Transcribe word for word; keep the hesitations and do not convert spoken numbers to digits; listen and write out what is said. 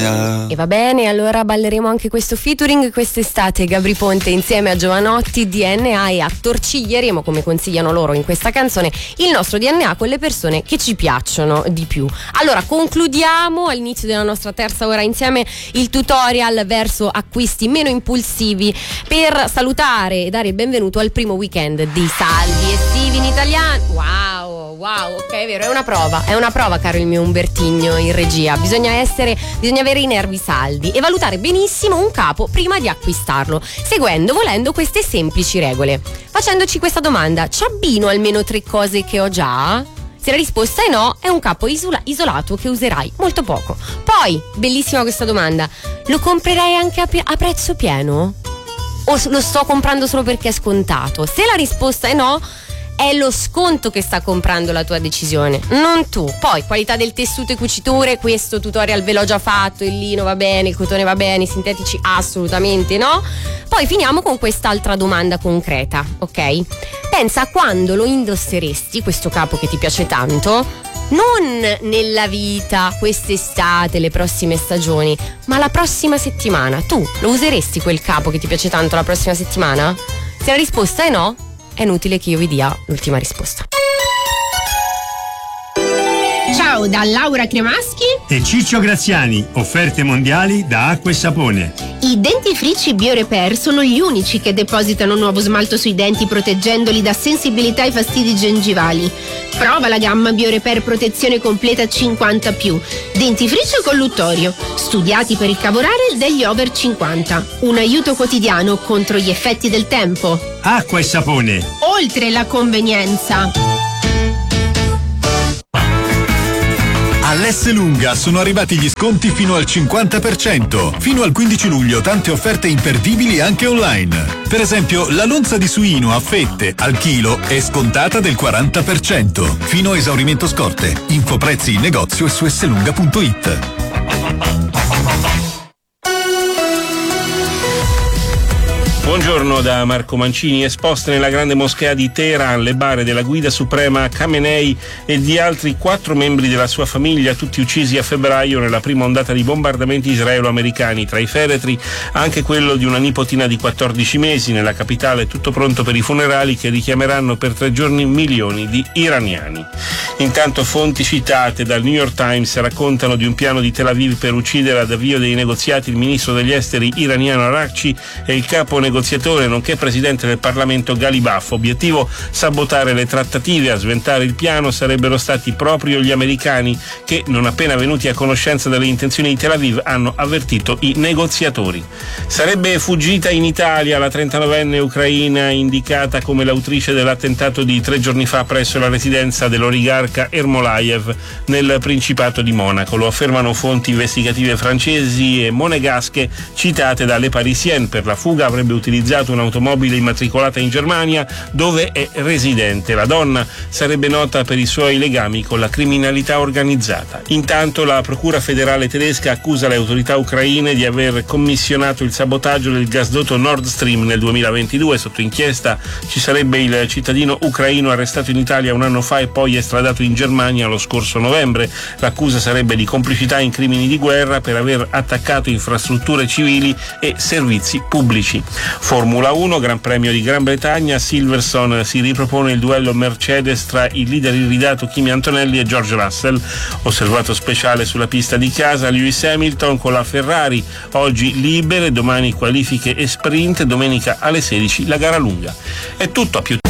yeah. E va bene, allora balleremo anche questo featuring quest'estate. Gabry Ponte insieme a Giovanotti, D N A, e attorciglieremo, come consigliano loro in questa canzone, il nostro D N A con le persone che ci piacciono di più. Allora concludiamo all'inizio della nostra terza ora insieme il tutorial verso acquisti meno impulsivi per salutare e dare il benvenuto al primo weekend di saldi estivi in italiano. Wow, wow, ok, è vero, è una prova, è una prova, caro il mio Umbertigno in regia. Bisogna essere, bisogna avere i nervi saldi e valutare benissimo un capo prima di acquistarlo, seguendo, volendo, queste semplici regole. Facendoci questa domanda: ci abbino almeno tre cose che ho già? Se la risposta è no, è un capo isola- isolato che userai molto poco. Poi, bellissima questa domanda: lo comprerei anche a, pe- a prezzo pieno? O lo sto comprando solo perché è scontato? Se la risposta è no, è lo sconto che sta comprando la tua decisione, non tu. Poi, qualità del tessuto e cuciture, questo tutorial ve l'ho già fatto, il lino va bene, il cotone va bene, i sintetici assolutamente no. Poi finiamo con quest'altra domanda concreta, ok? Pensa a quando lo indosseresti, questo capo che ti piace tanto, non nella vita, quest'estate, le prossime stagioni, ma la prossima settimana. Tu lo useresti quel capo che ti piace tanto la prossima settimana? Se la risposta è no, è inutile che io vi dia l'ultima risposta. Ciao da Laura Cremaschi e Ciccio Graziani, offerte mondiali da Acqua e Sapone. I dentifrici BioRepair sono gli unici che depositano nuovo smalto sui denti proteggendoli da sensibilità e fastidi gengivali. Prova la gamma BioRepair Protezione Completa cinquanta più, dentifricio colluttorio, studiati per il cavorare degli over cinquanta. Un aiuto quotidiano contro gli effetti del tempo. Acqua e Sapone. Oltre la convenienza. All'Esselunga sono arrivati gli sconti fino al cinquanta per cento. Fino al quindici luglio tante offerte imperdibili anche online. Per esempio, la lonza di suino a fette al chilo è scontata del quaranta per cento. Fino a esaurimento scorte. Info prezzi in negozio e su esselunga punto it. Buongiorno da Marco Mancini. Esposte nella grande moschea di Teheran le bare della guida suprema Khamenei e di altri quattro membri della sua famiglia, tutti uccisi a febbraio nella prima ondata di bombardamenti israelo-americani. Tra i feretri anche quello di una nipotina di quattordici mesi. Nella capitale tutto pronto per i funerali che richiameranno per tre giorni milioni di iraniani. Intanto fonti citate dal New York Times raccontano di un piano di Tel Aviv per uccidere ad avvio dei negoziati il ministro degli esteri iraniano Araghchi e il capo negoziatore nonché presidente del Parlamento Ghalibaf. Obiettivo: sabotare le trattative. A sventare il piano sarebbero stati proprio gli americani che, non appena venuti a conoscenza delle intenzioni di Tel Aviv, hanno avvertito i negoziatori. Sarebbe fuggita in Italia la trentanovenne ucraina indicata come l'autrice dell'attentato di tre giorni fa presso la residenza dell'oligarca Ermolaev nel Principato di Monaco. Lo affermano fonti investigative francesi e monegasche citate dalle Parisienne. Per la fuga avrebbe utilizzato un'automobile immatricolata in Germania dove è residente. La donna sarebbe nota per i suoi legami con la criminalità organizzata. Intanto la Procura federale tedesca accusa le autorità ucraine di aver commissionato il sabotaggio del gasdotto Nord Stream nel duemilaventidue. Sotto inchiesta ci sarebbe il cittadino ucraino arrestato in Italia un anno fa e poi estradato in Germania lo scorso novembre. L'accusa sarebbe di complicità in crimini di guerra per aver attaccato infrastrutture civili e servizi pubblici. Formula uno, Gran Premio di Gran Bretagna, Silverstone si ripropone il duello Mercedes tra il leader iridato Kimi Antonelli e George Russell. Osservato speciale sulla pista di casa Lewis Hamilton con la Ferrari, oggi libere, domani qualifiche e sprint, domenica alle sedici la gara lunga. È tutto, a più